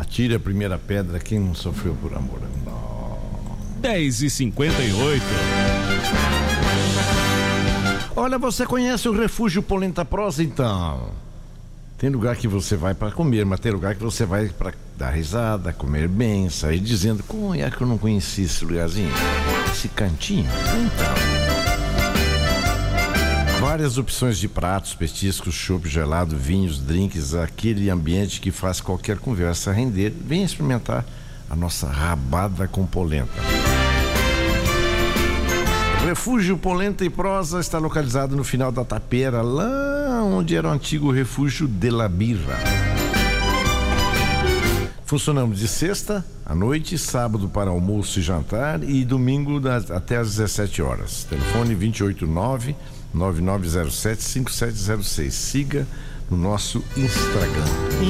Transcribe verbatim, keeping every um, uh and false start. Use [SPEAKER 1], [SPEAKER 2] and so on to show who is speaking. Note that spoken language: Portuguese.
[SPEAKER 1] Atire a primeira pedra quem não sofreu por amor. Não.
[SPEAKER 2] dez e cinquenta e oito.
[SPEAKER 1] Olha, você conhece o Refúgio Polenta Prosa, então? Tem lugar que você vai para comer, mas tem lugar que você vai para dar risada, comer bem, sair dizendo: como é que eu não conheci esse lugarzinho? Esse cantinho? Então. Várias opções de pratos, petiscos, chopp gelado, vinhos, drinks, aquele ambiente que faz qualquer conversa render. Venha experimentar a nossa rabada com polenta. O Refúgio Polenta e Prosa está localizado no final da Tapeira, lá onde era o antigo Refúgio de la Birra. Funcionamos de sexta à noite, sábado para almoço e jantar e domingo das, até às dezessete horas. Telefone dois oito nove, nove nove zero sete, cinco sete zero seis. Siga no nosso Instagram.